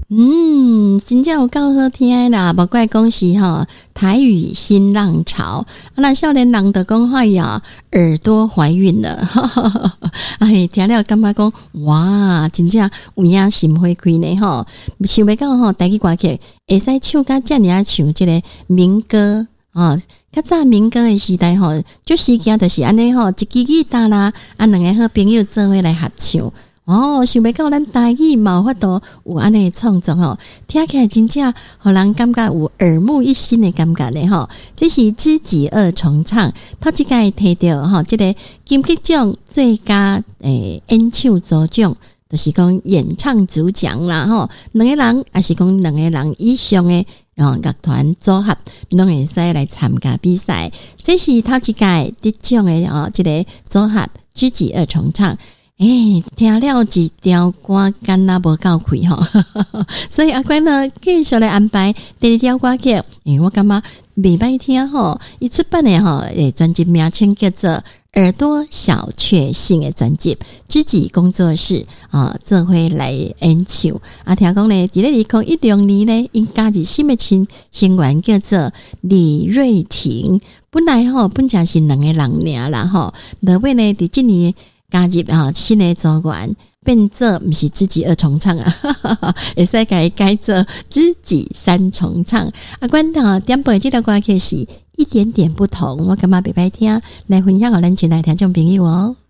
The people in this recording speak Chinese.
真正有够好听的啦，莫怪讲是台语新浪潮。那少年人就讲话呀，耳朵怀孕了，哎，听了感觉讲哇，真正有影心花开呢吼。想袂到台语歌曲会使唱甲遮尔唱这个民歌较早民歌的时代就时间就是安尼一支吉他啦，两个好朋友做伙来合唱。想袂到咱台语嘛有法度有安尼创作听起来真正互人感觉有耳目一新的感觉呢这是知己二重唱，头一届摕到这个金曲奖最佳演唱组奖，就是讲演唱组奖啦两个人还是讲两个人以上的乐团组合拢会使来参加比赛，这是头一届得奖的这个组合知己二重唱。听了一条歌敢若无够开所以阿关呢继续来安排第二条歌曲。我感觉袂歹听伊出版的专辑名称叫做耳朵小确幸的专辑，知己工作室做伙来演唱。听讲呢，伫咧2016年呢，因加入新的成员叫做李瑞婷。本来本正是两个人尔啦落尾呢，伫今年加入新的组员，变做不是知己二重唱会使改做知己三重唱。关点播这条歌曲是一点点不同，我感觉袂歹听，来分享给咱亲爱听众朋友